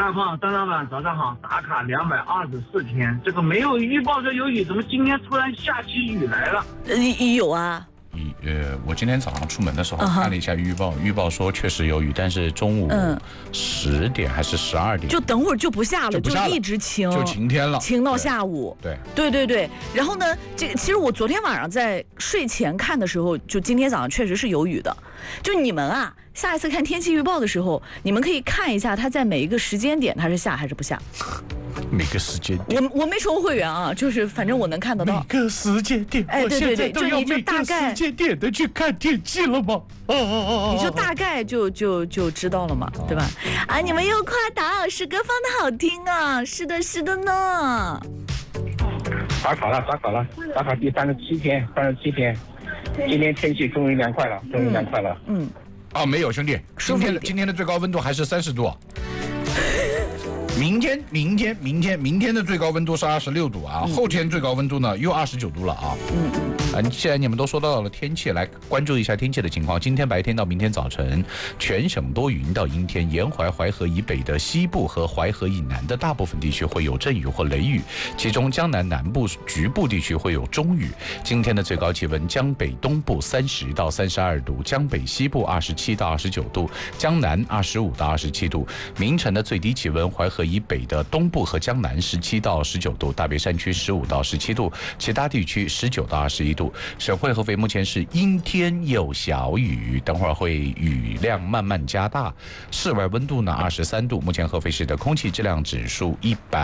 大胖，张老板，早上好！打卡224天，这个没有预报说有雨，怎么今天突然下起雨来了？ 有啊。 我今天早上出门的时候看了一下预报，预报说确实有雨，但是中午10点还是12点， 就等会儿就不下了，就一直晴， 就晴天了， 晴到下午。对。然后呢，这个其实我昨天晚上在睡前看的时候，就今天早上确实是有雨的。就你们啊，下一次看天气预报的时候，你们可以看一下它在每一个时间点它是下还是不下。 每个时间点， 我没充会员啊，就是反正我能看得到。 每个时间点， 对， 就你就大概时间点的去看天气了吗？ 你就大概就知道了嘛，对吧？啊，你们又夸达诗歌放的好听啊！是的呢。 打卡了，打卡第37天，今天天气终于凉快了。 没有兄弟，今天的最高温度还是30度。明天的最高温度是26度啊，后天最高温度呢又29度了啊。既然你们都说到了天气，来关注一下天气的情况。今天白天到明天早晨，全省多云到阴天，沿淮河以北的西部和淮河以南的大部分地区会有阵雨或雷雨，其中江南南部局部地区会有中雨。今天的最高气温，江北东部30到32度，江北西部27到29度，江南25到27度。明晨的最低气温，淮河以北的东部和江南17到19度，大别山区15到17度，其他地区19到21度。省会合肥目前是阴天有小雨，等会儿会雨量慢慢加大。室外温度呢23度，目前合肥市的空气质量指数100。